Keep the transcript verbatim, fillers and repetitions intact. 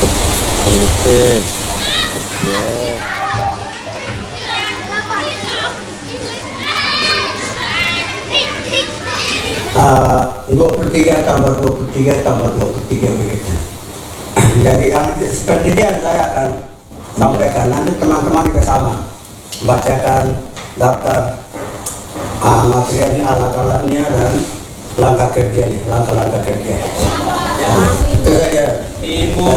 Oke. Ya. Uh, dua puluh tiga tambah dua puluh tiga tambah dua puluh tiga begitu. Jadi yang seperti ini yang saya akan sampaikan. Nanti teman-teman juga sama bacakan daftar uh, materialnya, alat-alatnya dan langkah kerjanya, langkah-langkah kerja. Ya, itu saja. Ibu